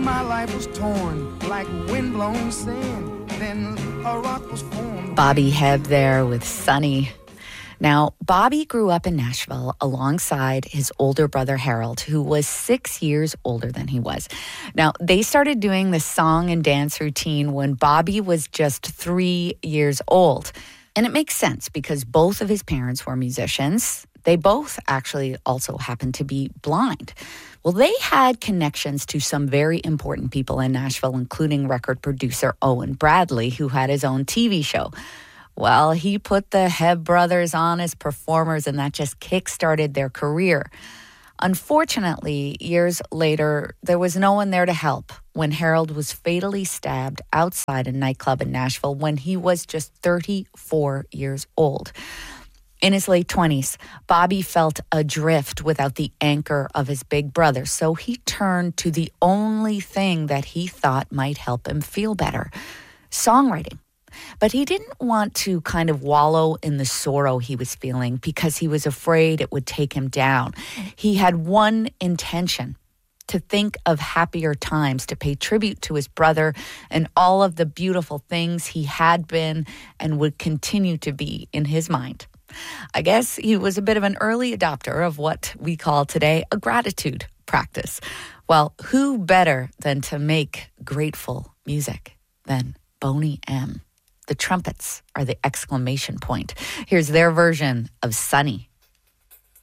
my life was torn like windblown sand. Then a rock was formed. Bobby Hebb there with Sonny. Now, Bobby grew up in Nashville alongside his older brother Harold, who was 6 years older than he was. Now, they started doing this song and dance routine when Bobby was just 3 years old. And it makes sense because both of his parents were musicians. They both actually also happened to be blind. Well, they had connections to some very important people in Nashville, including record producer Owen Bradley, who had his own TV show. Well, he put the Hebb brothers on as performers, and that just kick-started their career. Unfortunately, years later, there was no one there to help when Harold was fatally stabbed outside a nightclub in Nashville when he was just 34 years old. In his late 20s, Bobby felt adrift without the anchor of his big brother, so he turned to the only thing that he thought might help him feel better: songwriting. But he didn't want to kind of wallow in the sorrow he was feeling because he was afraid it would take him down. He had one intention: to think of happier times, to pay tribute to his brother and all of the beautiful things he had been and would continue to be in his mind. I guess he was a bit of an early adopter of what we call today a gratitude practice. Well, who better than to make grateful music than Boney M? The trumpets are the exclamation point. Here's their version of Sonny.